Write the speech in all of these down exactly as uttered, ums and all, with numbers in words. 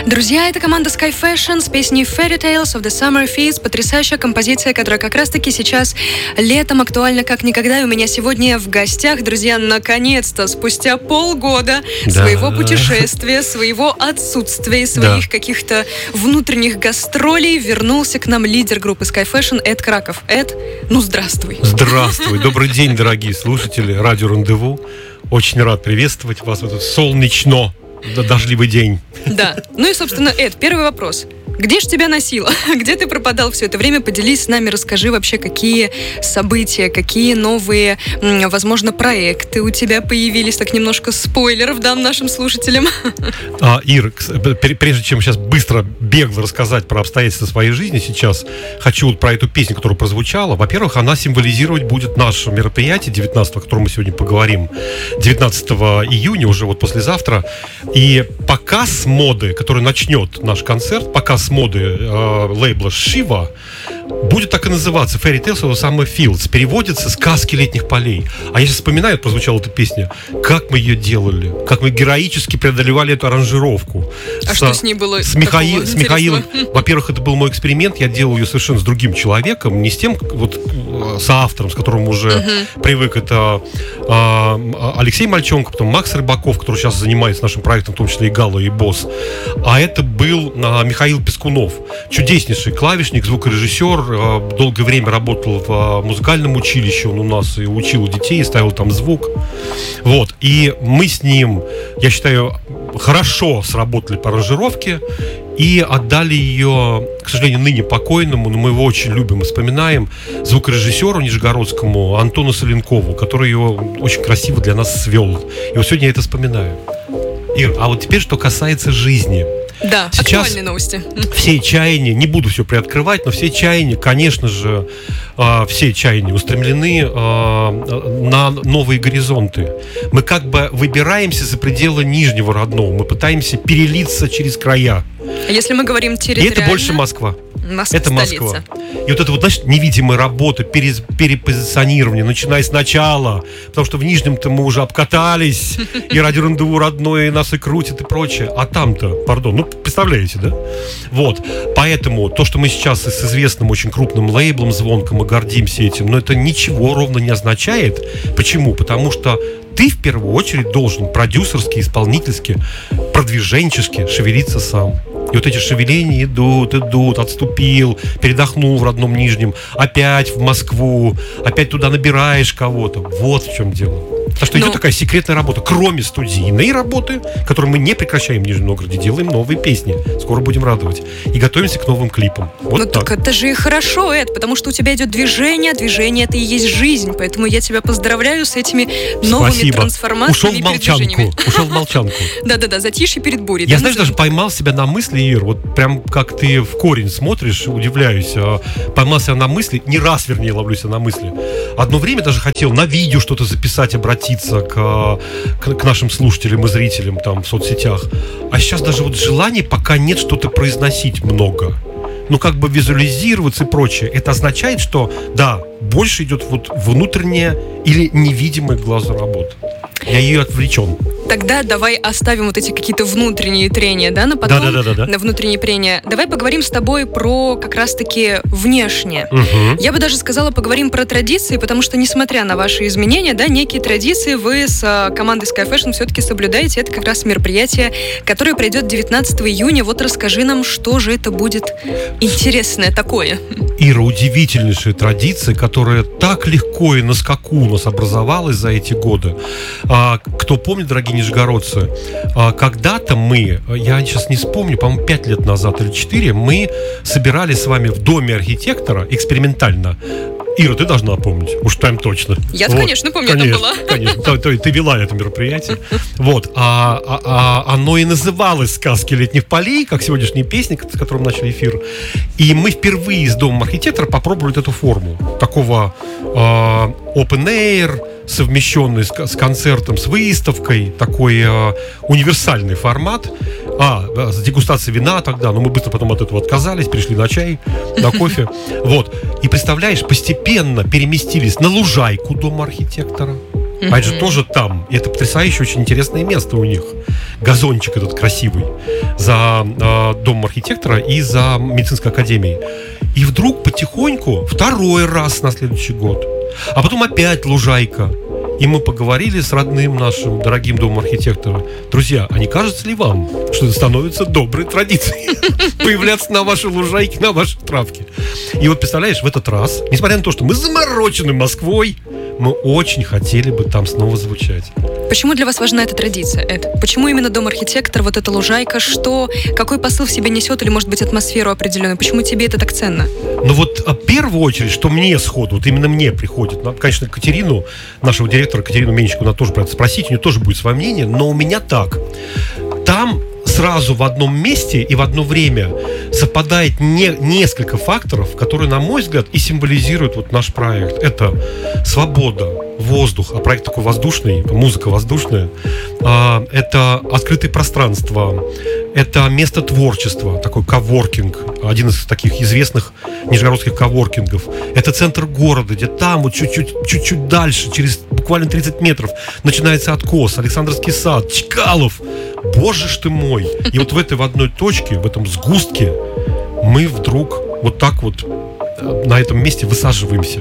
Друзья, это команда Sky Fashion с песней Fairy Tales of the Summer Feast. Потрясающая композиция, которая как раз-таки сейчас летом актуальна как никогда. И у меня сегодня в гостях, друзья, наконец-то, спустя полгода да. своего путешествия, своего отсутствия, своих да. каких-то внутренних гастролей вернулся к нам лидер группы Sky Fashion Эд Краков. Эд, ну здравствуй. Здравствуй. Добрый день, дорогие слушатели Радио Рандеву. Очень рад приветствовать вас в этот солнечно дождливый день. Да. Ну и, собственно, Эд, первый вопрос. Где ж тебя носило? Где ты пропадал все это время? Поделись с нами, расскажи вообще, какие события, какие новые, возможно, проекты у тебя появились. Так немножко спойлеров дам нашим слушателям. А, Ир, прежде чем сейчас быстро, бегло рассказать про обстоятельства своей жизни, сейчас хочу вот про эту песню, которая прозвучала. Во-первых, она символизировать будет наше мероприятие девятнадцатого, о котором мы сегодня поговорим, девятнадцатого июня, уже вот послезавтра. И показ моды, который начнет наш концерт, показ моды э, лейбла Shiva, будет так и называться Fairy Tales of the Summer Fields. Переводится «Сказки летних полей». А я сейчас вспоминаю, прозвучала эта песня, как мы ее делали, как мы героически преодолевали эту аранжировку. А с, что с ней было с, Михаил, с Михаилом. Во-первых, это был мой эксперимент. Я делал ее совершенно с другим человеком, не с тем вот соавтором, с которым уже uh-huh. привык. Это э, Алексей Мальчонко, потом Макс Рыбаков, который сейчас занимается нашим проектом, в том числе и Гала, и Босс. А это был э, Михаил Пескунов, чудеснейший клавишник, звукорежиссер. Долгое время работал в музыкальном училище, он у нас и учил детей, и ставил там звук. Вот. И мы с ним, я считаю, хорошо сработали по аранжировке и отдали ее, к сожалению, ныне покойному, но мы его очень любим и вспоминаем, звукорежиссеру нижегородскому Антону Соленкову, который ее очень красиво для нас свел. И вот сегодня я это вспоминаю. Ир, а вот теперь, что касается жизни. Да, сейчас актуальные новости. Все чаяния, не буду все приоткрывать, но все чаяния, конечно же, э, все чаяния устремлены э, на новые горизонты. Мы как бы выбираемся за пределы Нижнего родного, мы пытаемся перелиться через края. А если мы говорим территориально? И это больше Москва. Москва, это Москва. Столица. И вот это вот, значит, невидимая работа, перез, перепозиционирование, начиная сначала, потому что в Нижнем-то мы уже обкатались, и Радио Рандеву родное, и нас и крутит, и прочее. А там-то, пардон, ну, представляете, да? Вот. Поэтому то, что мы сейчас с известным очень крупным лейблом «Звонко», мы гордимся этим, но это ничего ровно не означает. Почему? Потому что ты в первую очередь должен продюсерски, исполнительски, продвиженчески шевелиться сам. И вот эти шевеления идут, идут, отступил, передохнул в родном Нижнем, опять в Москву, опять туда набираешь кого-то. Вот в чем дело. Так что Но... идет такая секретная работа. Кроме студийной работы, которую мы не прекращаем в Нижнем Новгороде, делаем новые песни. Скоро будем радовать. И готовимся к новым клипам. Вот ну так. так это же и хорошо, Эд, потому что у тебя идет движение, движение это и есть жизнь. Поэтому я тебя поздравляю с этими новыми Спасибо. трансформациями. Ушел в молчанку. Ушел в молчанку. Да-да-да, затишье перед бурей. Я, знаешь, даже поймал себя на мысли, Ир, вот прям как ты в корень смотришь, удивляюсь. Поймал себя на мысли, не раз, вернее, ловлю себя на мысли. Одно время даже хотел на видео что-то записать, обратиться к, к, к нашим слушателям и зрителям там в соцсетях. А сейчас даже вот желания пока нет что-то произносить много. Ну, как бы визуализироваться и прочее. Это означает, что, да, больше идет вот внутренняя или невидимая глазу работа. Я ее отвлечен. Тогда давай оставим вот эти какие-то внутренние трения, да, на потом, да, да, да, да. на внутренние прения. Давай поговорим с тобой про как раз-таки внешнее. Угу. Я бы даже сказала, поговорим про традиции, потому что, несмотря на ваши изменения, да, некие традиции вы с э, командой Sky Fashion все-таки соблюдаете. Это как раз мероприятие, которое пройдет девятнадцатого июня. Вот расскажи нам, что же это будет интересное такое. Ира, удивительнейшая традиция, которая так легко и на скаку у нас образовалась за эти годы. А, кто помнит, дорогие нижегородцы, а, когда-то мы, я сейчас не вспомню, по-моему, пять лет назад или четыре, мы собирали с вами в доме архитектора экспериментально. Ира, ты должна помнить, уж там точно. Я, вот. конечно, помню, конечно, это была. Конечно, ты, ты, ты вела это мероприятие. Вот, а, а, а оно и называлось «Сказки летних полей», как сегодняшняя песня, с которой мы начали эфир. И мы впервые с домом архитектора попробовали эту форму такого э, open air, совмещенный с, с концертом, с выставкой, такой э, универсальный формат. А, с дегустацией вина тогда, но мы быстро потом от этого отказались, перешли на чай, на кофе. Вот. И представляешь, постепенно переместились на лужайку дома архитектора. А это же тоже там. И это потрясающее, очень интересное место у них. Газончик этот красивый. за э, домом архитектора и за медицинской академией. И вдруг потихоньку второй раз на следующий год. А потом опять Лужайка. И мы поговорили с родным нашим дорогим домом архитектора. Друзья, а не кажется ли вам, что это становится доброй традицией появляться на вашей лужайке, на вашей травке? И вот представляешь, в этот раз, несмотря на то, что мы заморочены Москвой, мы очень хотели бы там снова звучать. Почему для вас важна эта традиция, Эд? Почему именно дом архитектор, вот эта лужайка, что, какой посыл в себе несет или, может быть, атмосферу определенную? Почему тебе это так ценно? Ну вот, в первую очередь, что мне сходу, вот именно мне приходит, ну, конечно, Катерину, нашего директора, Катерину Менщику, надо тоже про это спросить, у нее тоже будет свое мнение, но у меня так. Там сразу в одном месте и в одно время совпадает не, несколько факторов, которые, на мой взгляд, и символизируют вот наш проект. Это свобода, воздух, а проект такой воздушный, музыка воздушная. А, это открытое пространство, это место творчества, такой коворкинг, один из таких известных нижегородских коворкингов. Это центр города, где там вот чуть-чуть, чуть-чуть дальше, через буквально тридцать метров, начинается откос, Александровский сад, Чкалов. Боже ж ты мой! И вот в этой в одной точке, в этом сгустке мы вдруг вот так вот на этом месте высаживаемся.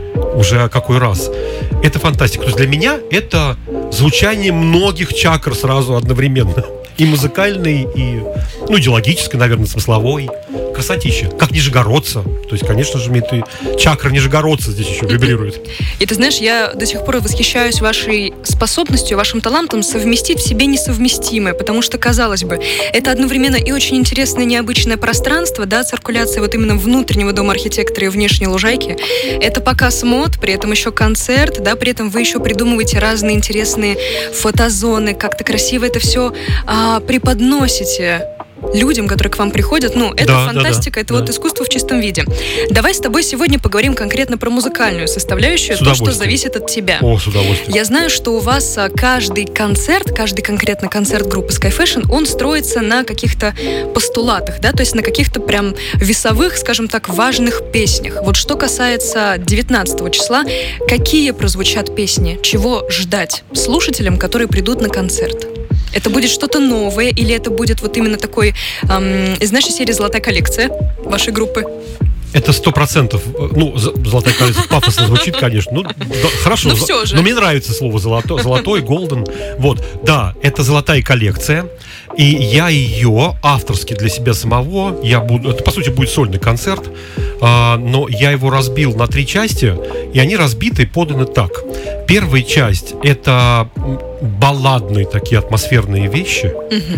Уже какой раз. Это фантастика. То есть для меня это звучание многих чакр сразу одновременно. И музыкальный, и, ну, идеологический, наверное, смысловой. Красотища. Как нижегородца. То есть, конечно же, мне ты чакра нижегородца здесь еще вибрирует. И ты знаешь, я до сих пор восхищаюсь вашей способностью, вашим талантом совместить в себе несовместимое. Потому что, казалось бы, это одновременно и очень интересное, необычное пространство, да, циркуляция вот именно внутреннего дома архитектора и внешней лужайки. Это показ мод, при этом еще концерт, да, при этом вы еще придумываете разные интересные фотозоны, как-то красиво это все а, преподносите людям, которые к вам приходят. Ну, это да, фантастика, да, да, это да. Вот искусство в чистом виде. Давай с тобой сегодня поговорим конкретно про музыкальную составляющую, то, что зависит от тебя. О, с удовольствием. Я знаю, что у вас каждый концерт, каждый конкретно концерт группы Sky Fashion, он строится на каких-то постулатах, да, то есть на каких-то прям весовых, скажем так, важных песнях. Вот что касается девятнадцатого числа, какие прозвучат песни, чего ждать слушателям, которые придут на концерт? Это будет что-то новое или это будет вот именно такой, эм, из нашей серии «Золотая коллекция» вашей группы? Это сто процентов, ну, «Золотая коллекция» пафосно звучит, конечно, ну, да, хорошо, но, все же. Но мне нравится слово «золотой», «золотой», «голден», вот, да, это «Золотая коллекция», и я ее авторски для себя самого, я буду, это, по сути, будет сольный концерт, а, но я его разбил на три части, и они разбиты и поданы так. Первая часть — это балладные такие атмосферные вещи, uh-huh.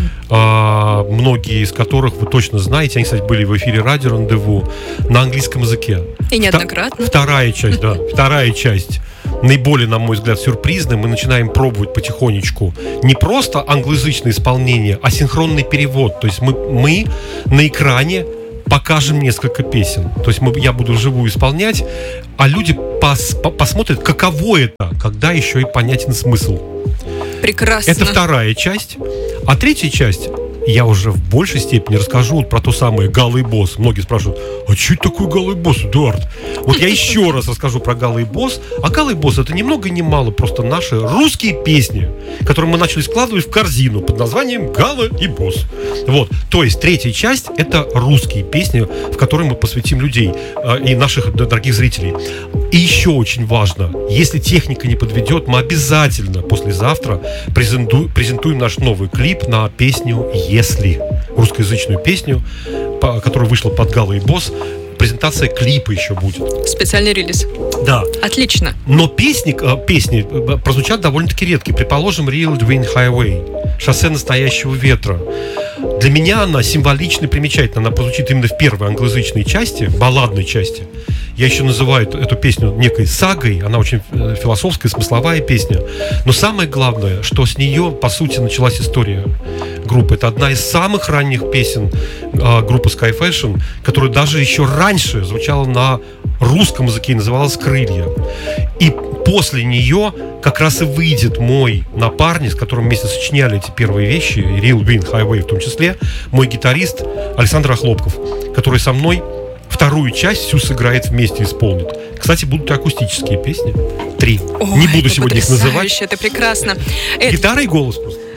а, многие из которых вы точно знаете. Они, кстати, были в эфире радио «Рандеву» на английском языке. И неоднократно. Вторая часть, да, вторая часть. Наиболее, на мой взгляд, сюрпризная. Мы начинаем пробовать потихонечку не просто англоязычное исполнение, а синхронный перевод. То есть мы, мы на экране покажем несколько песен. То есть мы, я буду вживую исполнять, а люди пос, по, посмотрят, каково это, когда еще и понятен смысл. Прекрасно. Это вторая часть. А третья часть я уже в большей степени расскажу вот про то самое «Гала и Босс». Многие спрашивают, а что это такое «Гала и Босс», Эдуард? Вот я еще раз расскажу про «Гала и Босс». А «Гала и Босс» — это ни много ни мало просто наши русские песни, которые мы начали складывать в корзину под названием «Гала и Босс». Вот, то есть третья часть — это русские песни, в которые мы посвятим людей э, и наших дорогих зрителей. И еще очень важно, если техника не подведет, мы обязательно послезавтра презенту, презентуем наш новый клип на песню «Если», русскоязычную песню, по, которая вышла под «Гала и Босс». Презентация клипа еще будет. Специальный релиз. Да. Отлично. Но песни, песни прозвучат довольно-таки редкие. Предположим, Real Wind Highway, «Шоссе настоящего ветра». Для меня она символична и примечательна. Она прозвучит именно в первой англоязычной части, балладной части. Я еще называю эту песню некой сагой. Она очень философская, смысловая песня. Но самое главное, что с нее, по сути, началась история группы. Это одна из самых ранних песен э, группы Sky Fashion, которая даже еще раньше звучала на русском языке и называлась «Крылья». И после нее как раз и выйдет мой напарник, с которым вместе сочиняли эти первые вещи, Real Wind Highway в том числе, мой гитарист Александр Охлопков, который со мной вторую часть всю сыграет вместе, исполнит. Кстати, будут и акустические песни. Три. Ой, не буду сегодня их называть. Это прекрасно. Гитара и голос просто.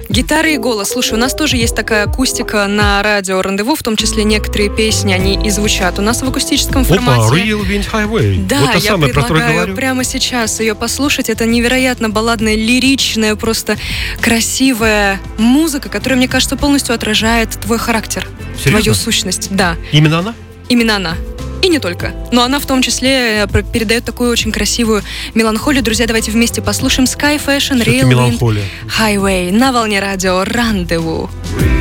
Гитара и голос. Слушай, у нас тоже есть такая акустика на радио Рандеву, в том числе некоторые песни, они и звучат у нас в акустическом формате. Опа, Real Wind Highway. Да, вот я самое, предлагаю прямо сейчас ее послушать. Это невероятно балладная, лиричная, просто красивая музыка, которая, мне кажется, полностью отражает твой характер, Серьезно? твою сущность. Да. Именно она? Именно она. И не только. Но она в том числе передает такую очень красивую меланхолию. Друзья, давайте вместе послушаем Sky Fashion, Real Wind Highway на волне радио Рандеву.